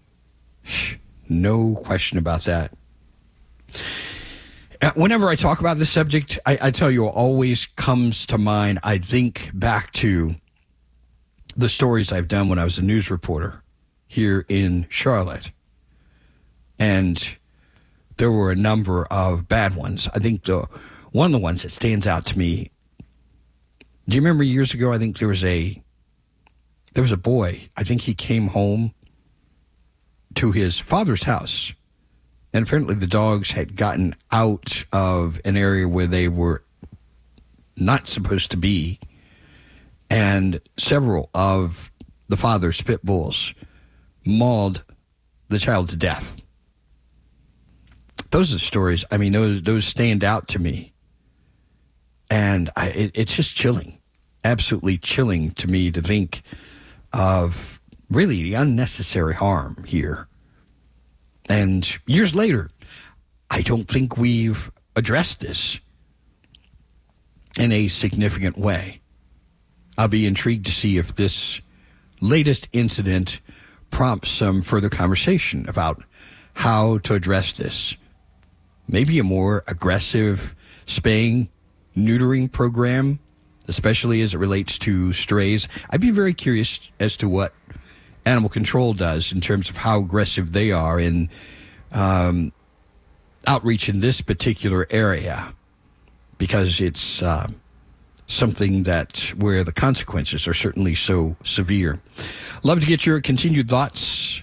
[SPEAKER 18] No question about that. Whenever I talk about this subject, I, I tell you, it always comes to mind. I think back to the stories I've done when I was a news reporter here in Charlotte. And there were a number of bad ones. I think the one of the ones that stands out to me, do you remember years ago, I think there was a, there was a boy, I think he came home to his father's house. And apparently the dogs had gotten out of an area where they were not supposed to be. And several of the father's pit bulls mauled the child to death. Those are stories, I mean, those those stand out to me. And I, it, it's just chilling, absolutely chilling to me to think of really the unnecessary harm here. And years later, I don't think we've addressed this in a significant way. I'll be intrigued to see if this latest incident prompt some further conversation about how to address this. Maybe a more aggressive spaying, neutering program, especially as it relates to strays. I'd be very curious as to what animal control does in terms of how aggressive they are in um, outreach in this particular area, because it's uh, something that where the consequences are certainly so severe. Love to get your continued thoughts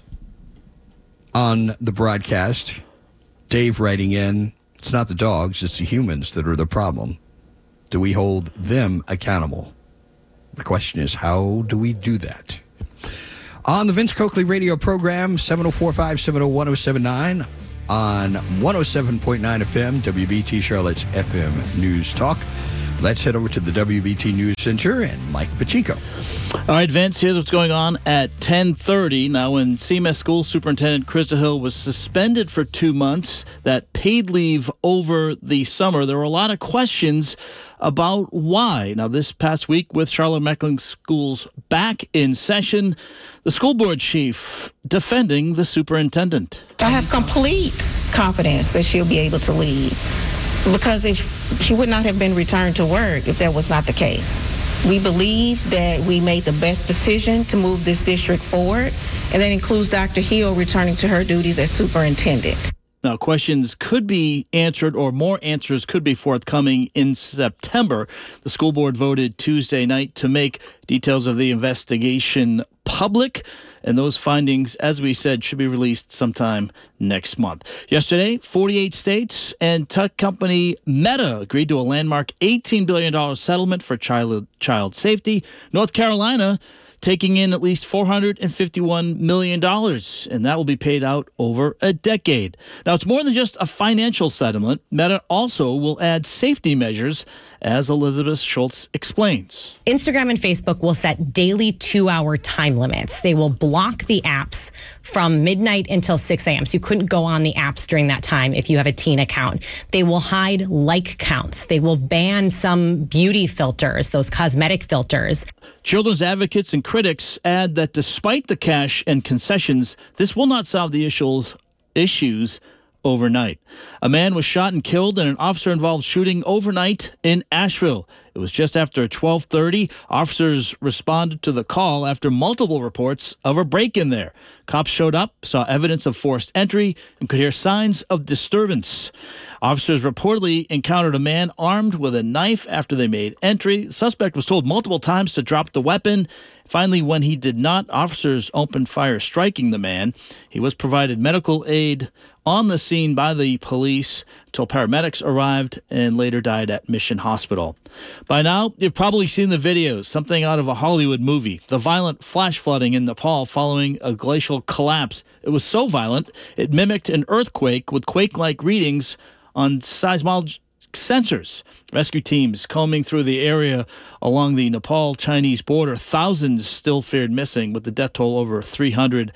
[SPEAKER 18] on the broadcast. Dave writing in, it's not the dogs, it's the humans that are the problem. Do we hold them accountable? The question is, how do we do that? On the Vince Coakley radio program, seven oh four, five seven oh, one oh seven nine, on one oh seven point nine F M, W B T Charlotte's F M News Talk. Let's head over to the W B T News Center and Mike Pacheco.
[SPEAKER 6] All right, Vince, here's what's going on at ten thirty. Now, when C M S School Superintendent Krista Hill was suspended for two months, that paid leave over the summer, there were a lot of questions about why. Now, this past week, with Charlotte-Mecklenburg schools back in session, the school board chief defending the superintendent.
[SPEAKER 7] I have complete confidence that she'll be able to lead, because if she would not have been returned to work if that was not the case. We believe that we made the best decision to move this district forward, and that includes Doctor Hill returning to her duties as superintendent.
[SPEAKER 6] Now, questions could be answered, or more answers could be forthcoming in September. The school board voted Tuesday night to make details of the investigation public, and those findings, as we said, should be released sometime next month. Yesterday, forty-eight states and tech company Meta agreed to a landmark eighteen billion dollars settlement for child child safety. North Carolina taking in at least four hundred fifty-one million dollars, and that will be paid out over a decade. Now, it's more than just a financial settlement. Meta also will add safety measures, as Elizabeth Schultz explains.
[SPEAKER 8] Instagram and Facebook will set daily two-hour time limits. They will block the apps from midnight until six a.m., so you couldn't go on the apps during that time if you have a teen account. They will hide like counts. They will ban some beauty filters, those cosmetic filters.
[SPEAKER 6] Children's advocates and critics add that despite the cash and concessions, this will not solve the issues issues overnight. A man was shot and killed in an officer-involved shooting overnight in Asheville. It was just after twelve thirty. Officers responded to the call after multiple reports of a break-in there. Cops showed up, saw evidence of forced entry, and could hear signs of disturbance. Officers reportedly encountered a man armed with a knife after they made entry. The suspect was told multiple times to drop the weapon. Finally, when he did not, officers opened fire, striking the man. He was provided medical aid on the scene by the police until paramedics arrived and later died at Mission Hospital. By now, you've probably seen the videos, something out of a Hollywood movie. The violent flash flooding in Nepal following a glacial collapse. It was so violent, it mimicked an earthquake with quake-like readings on seismological sensors. Rescue teams combing through the area along the Nepal-Chinese border. Thousands still feared missing, with the death toll over three hundred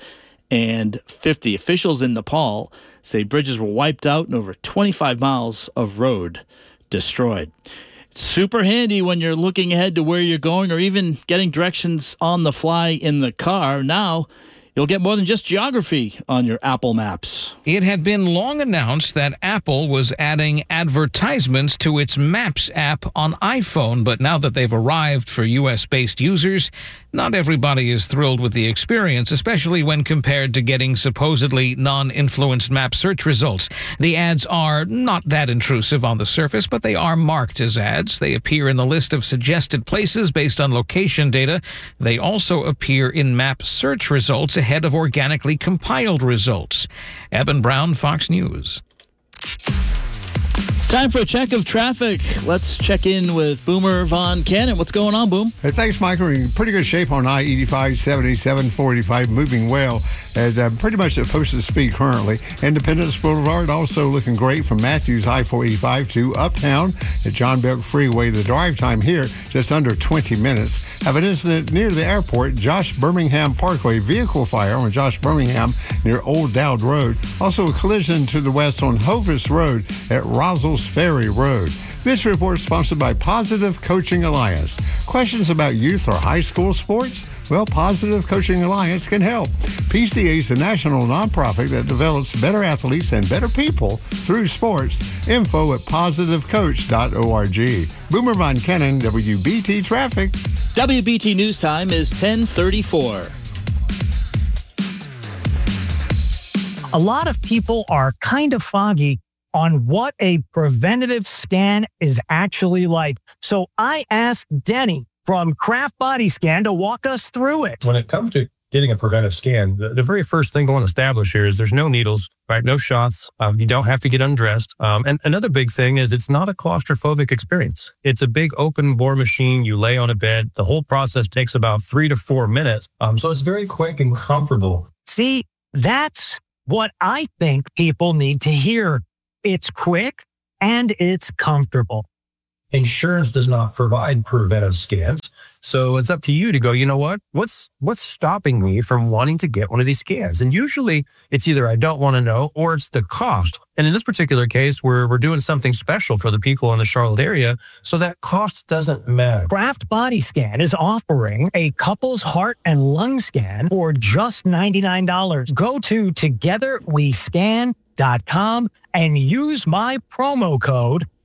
[SPEAKER 6] fifty. Officials in Nepal say bridges were wiped out and over twenty-five miles of road destroyed. It's super handy when you're looking ahead to where you're going, or even getting directions on the fly in the car. Now, you'll get more than just geography on your Apple Maps.
[SPEAKER 9] It had been long announced that Apple was adding advertisements to its Maps app on iPhone, but now that they've arrived for U S-based users, not everybody is thrilled with the experience, especially when compared to getting supposedly non-influenced map search results. The ads are not that intrusive on the surface, but they are marked as ads. They appear in the list of suggested places based on location data. They also appear in map search results ahead of organically compiled results. Eben Brown, Fox News.
[SPEAKER 6] Time for a check of traffic. Let's check in with Boomer Von Cannon. What's going on, Boom?
[SPEAKER 10] Hey, thanks, Michael. We're in pretty good shape on I eighty-five, seventy-seven, forty-five, moving well at uh, pretty much at posted speed currently. Independence Boulevard also looking great from Matthews I four eighty-five to Uptown at John Belk Freeway. The drive time here just under twenty minutes. Have an incident near the airport, Josh Birmingham Parkway. Vehicle fire on Josh Birmingham near Old Dowd Road. Also a collision to the west on Hovis Road at Roswell's Ferry Road. This report is sponsored by Positive Coaching Alliance. Questions about youth or high school sports? Well, Positive Coaching Alliance can help. P C A is a national nonprofit that develops better athletes and better people through sports. Info at positive coach dot org. Boomer Von Kennan, W B T Traffic.
[SPEAKER 6] W B T News Time is ten thirty-four.
[SPEAKER 23] A lot of people are kind of foggy on what a preventative scan is actually like. So I asked Denny from Kraft Body Scan to walk us through it.
[SPEAKER 13] When it comes to getting a preventive scan, the, the very first thing I want to establish here is there's no needles, right? No shots. Um, you don't have to get undressed. Um, and another big thing is it's not a claustrophobic experience. It's a big open bore machine. You lay on a bed. The whole process takes about three to four minutes. Um, so it's very quick and comfortable.
[SPEAKER 23] See, that's what I think people need to hear. It's quick and it's comfortable.
[SPEAKER 13] Insurance does not provide preventive scans. So it's up to you to go, you know what? What's what's stopping me from wanting to get one of these scans? And usually it's either I don't want to know or it's the cost. And in this particular case, we're, we're doing something special for the people in the Charlotte area, so that cost doesn't matter.
[SPEAKER 23] Kraft Body Scan is offering a couple's heart and lung scan for just ninety-nine dollars. Go to together we scan dot com and use my promo code